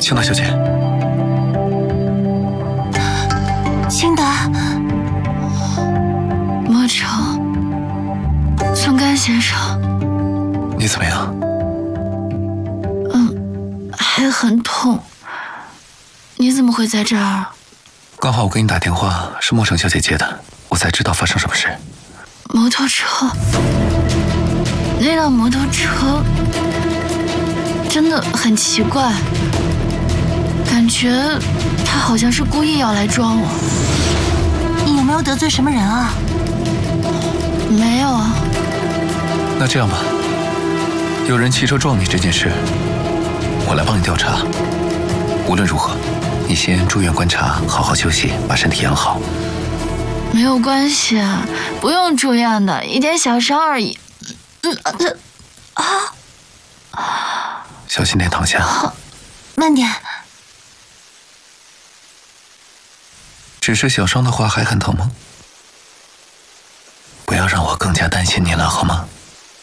青达小姐， 青达， 莫愁，宋干先生， 你怎么样？ 还很痛。你怎么会在这儿？ 刚好我给你打电话，是莫城小姐接的，我才知道发生什么事。 摩托车，那辆摩托车真的很奇怪，感觉他好像是故意要来撞我。 你有没有得罪什么人啊？ 没有啊。 那这样吧，有人骑车撞你这件事，我来帮你调查。无论如何，你先住院观察，好好休息，把身体养好。 没有关系，不用住院的，一点小伤而已。 小心点，躺下。 慢点。 只是小伤的话还很疼吗？不要让我更加担心你了，好吗？